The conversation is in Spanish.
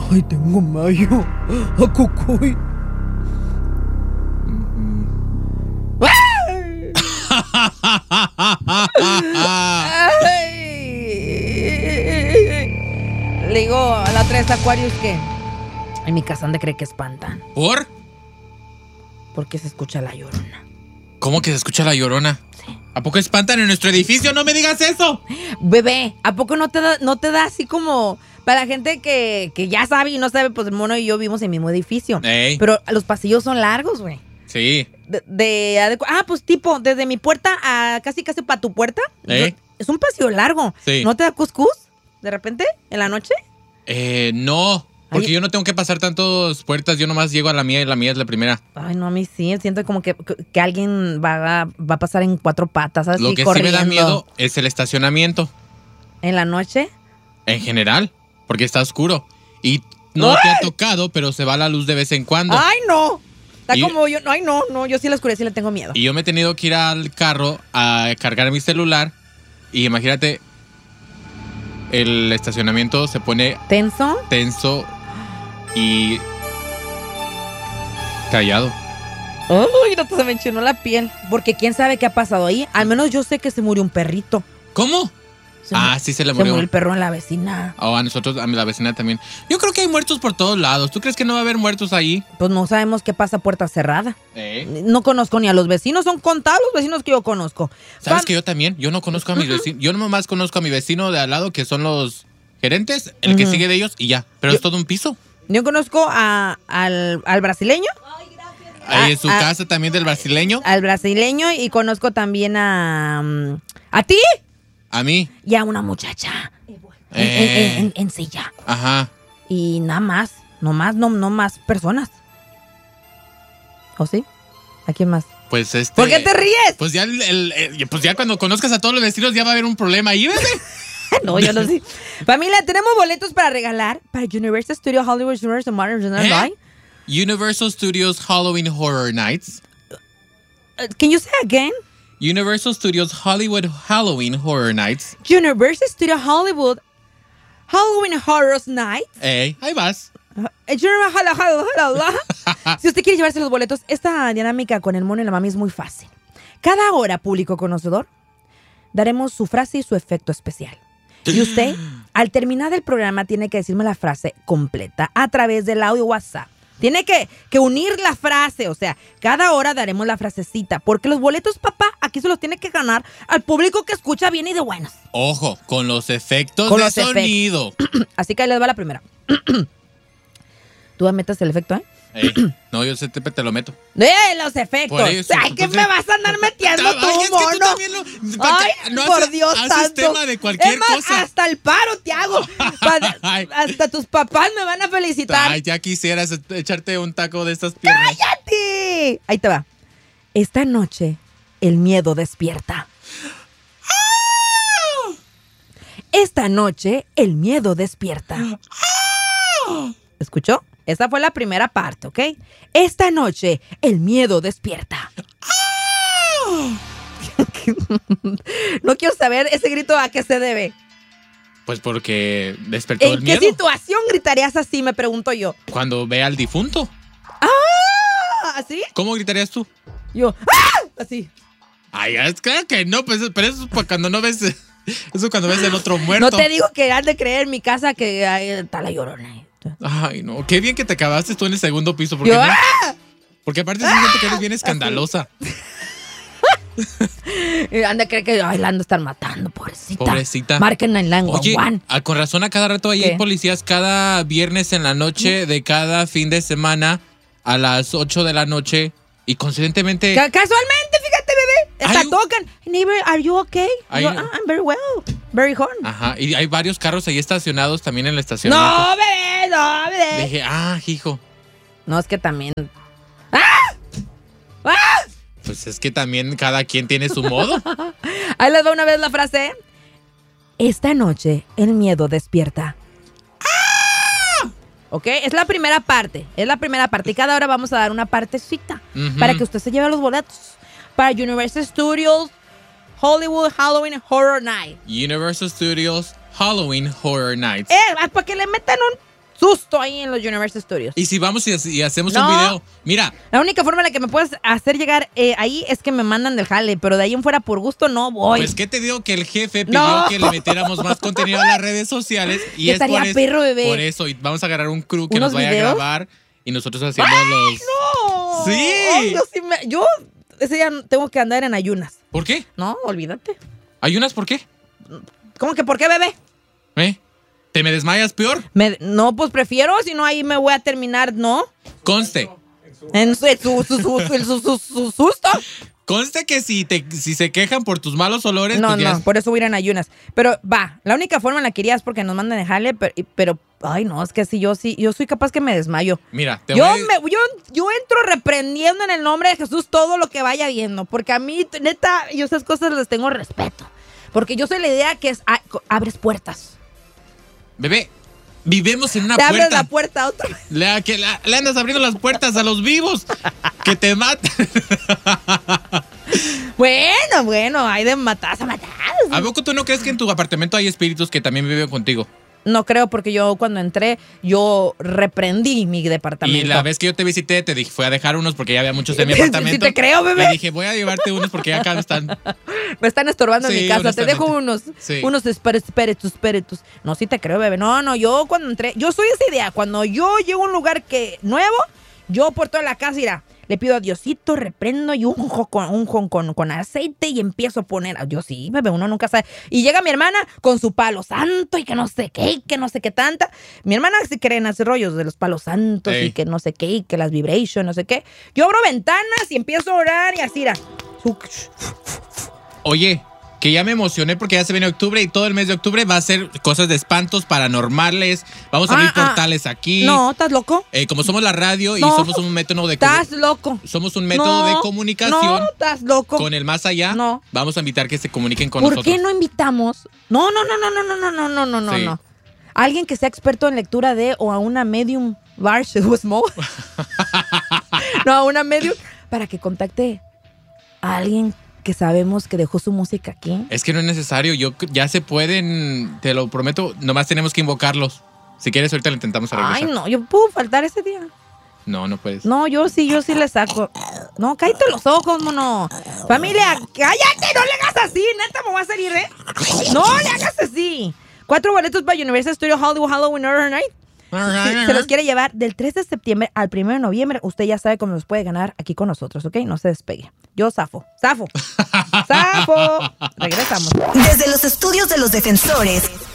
Ay, tengo mayo. A Cocoy. Le digo a la otra vez a Aquarius que en mi casa ande cree que espantan. ¿Por? Porque se escucha la llorona. ¿Cómo que se escucha la llorona? Sí. ¿A poco espantan en nuestro edificio? ¡No me digas eso! Bebé, ¿a poco no te da así como para la gente que ya sabe y no sabe? Pues el mono y yo vivimos en el mismo edificio. Ey. Pero los pasillos son largos, güey. Sí. Pues tipo, desde mi puerta a casi para tu puerta. Es un pasillo largo. Sí. ¿No te da cuscús de repente en la noche? No. Porque Ay. yo no tengo que pasar tantas puertas. Yo nomás llego a la mía y la mía es la primera. Ay, no, a mí sí. Siento como que alguien va a pasar en cuatro patas, así Lo que corriendo. sí me da miedo es el estacionamiento. ¿En la noche? En general. Porque está oscuro. Y no ¡Ay! te ha tocado, pero se va la luz de vez en cuando. ¡Ay, no! Está Y- como yo. Ay, no. Yo sí a la oscuridad sí le tengo miedo. Y yo me he tenido que ir al carro a cargar mi celular. Y imagínate, el estacionamiento se pone ¿Tenso? tenso y callado. Uy, no, se me enchinó la piel. Porque quién sabe qué ha pasado ahí. Al menos yo sé que se murió un perrito. ¿Cómo? Sí, se le murió. Se murió el perro en la vecina. A nosotros, a la vecina también. Yo creo que hay muertos por todos lados. ¿Tú crees que no va a haber muertos ahí? Pues no sabemos qué pasa a puerta cerrada. No conozco ni a los vecinos. Son contados los vecinos que yo conozco. ¿Sabes que yo también? Yo no conozco a mis vecinos. Yo nomás conozco a mi vecino de al lado, que son los gerentes, el que sigue de ellos y ya. Pero es todo un piso. Yo conozco al brasileño. Ahí en su casa también del brasileño. Al brasileño y conozco también a ti A mí. y a una muchacha en silla. Ajá. Y nada más, no más personas. ¿O sí? ¿A quién más? Pues ¿Por qué te ríes? Pues ya, pues ya cuando conozcas a todos los vecinos ya va a haber un problema ahí, bebé. No, yo no sé. Familia, tenemos boletos para regalar para Universal Studios Hollywood Universal Modern Night. Universal Studios Halloween Horror Nights. Can you say again? Universal Studios Hollywood Halloween Horror Nights. Universal Studios Hollywood Halloween Horror Night. Ahí vas. Si usted quiere llevarse los boletos, esta dinámica con el mono y la mami es muy fácil. Cada hora, público conocedor, daremos su frase y su efecto especial. Y usted, al terminar el programa, tiene que decirme la frase completa a través del audio WhatsApp. Tiene que unir la frase, o sea, cada hora daremos la frasecita, porque los boletos, papá, aquí se los tiene que ganar al público que escucha bien y de buenas. Ojo, con los efectos Con de los sonido. Así que ahí les va la primera. Tú metes el efecto, ¿eh? No, yo siempre te lo meto. Los efectos. Por eso, Ay, ¿qué entonces- me vas a andar metiendo tú, Ay, es que tú mono? también Ay, no por haces- Dios haces santo. tema de cualquier Es más, cosa. hasta el paro te hago. Ay. Hasta tus papás me van a felicitar. Ay, ya quisieras echarte un taco de estas piernas. ¡Cállate! Ahí te va. Esta noche, el miedo despierta. Esta noche, el miedo despierta. ¿Escuchó? Esa fue la primera parte, ¿ok? Esta noche, el miedo despierta. No quiero saber ese grito a qué se debe. Pues porque despertó el ¿En qué miedo. situación gritarías así, me pregunto yo? Cuando ve al difunto. ¿Así? ¿Cómo gritarías tú? Yo, ¡ah! Así. Ay, es claro que no, pues, pero eso es cuando no ves. Eso cuando ves el otro muerto. No te digo que has de creer en mi casa que ahí está la llorona. Ay, no. Qué bien que te acabaste tú en el segundo piso. Porque, Yo, no- ¡ah! porque aparte sí siento que eres bien escandalosa. Han de creer que ay, la han de estar matando, pobrecita. Pobrecita. Marquen en la Oye, con razón a cada rato ahí ¿Qué? hay policías cada viernes en la noche de cada fin de semana a las 8 de la noche y coincidentemente... Casualmente, fíjate, bebé. Hasta Ay, tocan. Neighbor, are you okay? Ay, Yo, no. I'm very well. Very horn. Ajá, y hay varios carros ahí estacionados también en la estacionamiento. No, bebé, no, bebé. Dije, hijo. No, es que también. Pues es que también cada quien tiene su modo. Ahí les va una vez la frase. Esta noche el miedo despierta. ¿Ok? Es la primera parte. Es la primera parte. Y cada hora vamos a dar una partecita Ujú. para que usted se lleve los boletos para Universal Studios Hollywood Halloween Horror Night. Universal Studios Halloween Horror Nights. Para que le metan susto ahí en los Universal Studios. Y si vamos y hacemos un video, mira. La única forma en la que me puedes hacer llegar ahí es que me mandan del jale, pero de ahí en fuera por gusto no voy. Pues qué te digo que el jefe pidió que le metiéramos más contenido a las redes sociales y es estaría perro, bebé. Por eso, y vamos a agarrar un crew que ¿Unos nos vaya videos? a grabar y nosotros haciendo los... ¡No! Sí. Ay, yo ese día tengo que andar en ayunas. ¿Por qué? No, olvídate. ¿Ayunas por qué? ¿Cómo que por qué, bebé? ¿Te me desmayas peor? No, pues prefiero, si no ahí me voy a terminar, ¿no? Conste. En su susto. Conste que si se quejan por tus malos olores, No, pues ya no, por eso voy a ir en ayunas. Pero va, la única forma en la que iría es porque nos mandan de jale, pero ay, no, es que yo soy capaz que me desmayo. Mira, yo entro reprendiendo en el nombre de Jesús todo lo que vaya viendo, porque a mí, neta, yo esas cosas les tengo respeto. Porque yo soy la idea que es, abres puertas. Bebé, vivimos en una Te puerta. abres la puerta otra vez. Le andas abriendo las puertas a los vivos. Que te matan. Bueno, hay de matar a matar. ¿A poco tú no crees que en tu apartamento hay espíritus que también viven contigo? No creo, porque yo cuando entré, yo reprendí mi departamento. Y la vez que yo te visité, te dije, fui a dejar unos porque ya había muchos en mi apartamento. Sí te creo, bebé. Y dije, voy a llevarte unos porque ya acá están. Me están estorbando en mi casa. Te honestamente. dejo unos espíritus. No, sí te creo, bebé. No, yo cuando entré, yo soy esa idea. Cuando yo llego a un lugar nuevo, yo por toda la casa, mira, le pido a Diosito, reprendo y unjo con aceite y empiezo a poner. Yo sí, bebé, uno nunca sabe. Y llega mi hermana con su palo santo y que no sé qué, y que no sé qué tanta. Mi hermana sí cree en hacer rollos de los palos santos y que no sé qué, y que las vibrations, no sé qué. Yo abro ventanas y empiezo a orar y así, mira. Oye, que ya me emocioné porque ya se viene octubre y todo el mes de octubre va a ser cosas de espantos paranormales. Vamos a abrir portales aquí. No, ¿estás loco? Como somos la radio y somos un método de Estás loco. Somos un método de comunicación. No, estás loco. Con el más allá. No. Vamos a invitar que se comuniquen con ¿Por nosotros. qué no invitamos? No. Sí. Alguien que sea experto en lectura de o a una medium large o small. No, a una medium para que contacte a alguien que sabemos que dejó su música aquí. Es que no es necesario, ya se pueden, te lo prometo, nomás tenemos que invocarlos. Si quieres, ahorita lo intentamos regresar. Ay, no, yo puedo faltar ese día. No puedes. No, yo sí le saco. No, cállate los ojos, mono. Familia, cállate, no le hagas así, neta, me voy a salir, ¿eh? No le hagas así. 4 boletos para Universal Studios Hollywood Halloween Horror Night. Si se los quiere llevar del 3 de septiembre al 1 de noviembre, usted ya sabe cómo los puede ganar aquí con nosotros, ¿ok? No se despegue. Yo zafo. Regresamos. Desde los estudios de Los Defensores,